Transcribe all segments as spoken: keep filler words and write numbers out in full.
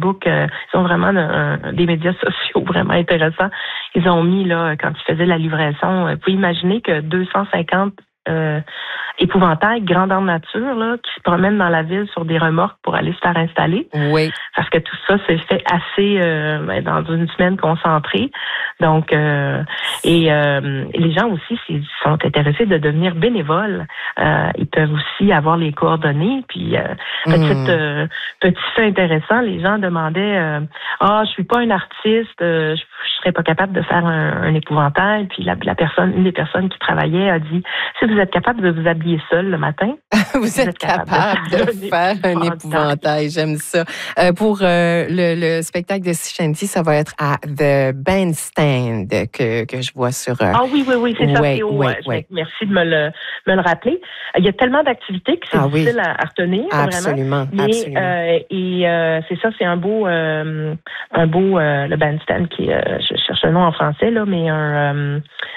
Facebook, euh, ils ont vraiment un, un, des médias sociaux vraiment intéressants. Ils ont mis, là, quand ils faisaient la livraison, vous pouvez imaginer que deux cent cinquante euh, épouvantails, grandeur nature, là, qui se promènent dans la ville sur des remorques pour aller se faire installer. Oui. Parce que tout ça s'est fait assez euh, dans une semaine concentrée. Donc, euh, et euh, les gens aussi, s'ils sont intéressés de devenir bénévoles, euh, ils peuvent aussi avoir les coordonnées. Puis, euh, petite, mmh. euh, petit fait intéressant, les gens demandaient euh, ah, je suis pas un artiste, euh, je, je serais pas capable de faire un, un épouvantail. Puis la, la personne, une des personnes qui travaillait a dit si vous êtes capable de vous habiller seul le matin, vous, vous êtes, êtes capable, capable de, de faire un épouvantail. épouvantail. J'aime ça. Euh, pour euh, le, le spectacle de Shanty, ça va être à The Bandstand que, que je vois sur... Euh... Ah oui, oui, oui, c'est ouais, ça. C'est au, ouais, euh, ouais. Merci de me le, me le rappeler. Il y a tellement d'activités que c'est ah, difficile oui. à, à retenir. Absolument, vraiment. Mais, absolument. Euh, et euh, c'est ça, c'est un beau, euh, un beau euh, le bandstand qui est, euh, je cherche le nom en français, là, mais un, euh,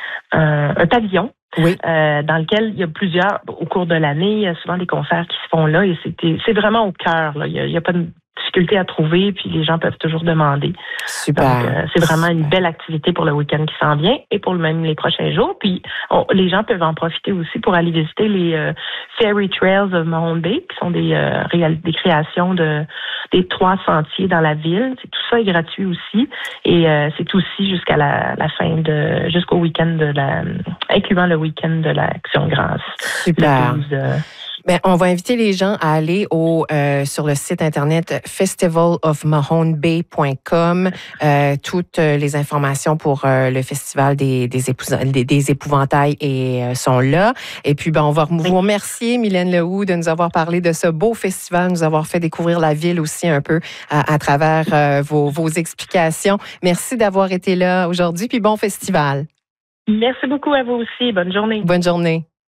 un, un pavillon. Oui. Euh, dans lequel il y a plusieurs, au cours de l'année, il y a souvent des concerts qui se font là et c'était, c'est vraiment au cœur. Là. Il n'y a, il y a pas de difficulté à trouver, puis les gens peuvent toujours demander. Super. Donc, euh, c'est vraiment Super. une belle activité pour le week-end qui s'en vient et pour même les prochains jours. Puis, on, les gens peuvent en profiter aussi pour aller visiter les euh, Fairy Trails of Mahone Bay, qui sont des, euh, réal- des créations de des trois sentiers dans la ville. C'est, tout ça est gratuit aussi. Et euh, c'est aussi jusqu'à la, la fin de, jusqu'au week-end de la, incluant le week-end de l'Action Grâce. Super. Le douze, euh, Ben, on va inviter les gens à aller au euh, sur le site internet festival of mahone bay point com. Euh, toutes les informations pour euh, le festival des des, épous- des, des épouvantails et, euh, sont là. Et puis, ben, on va vous remercier, Mylène Lehoux, de nous avoir parlé de ce beau festival, nous avoir fait découvrir la ville aussi un peu à, à travers euh, vos, vos explications. Merci d'avoir été là aujourd'hui, puis bon festival. Merci beaucoup à vous aussi. Bonne journée. Bonne journée.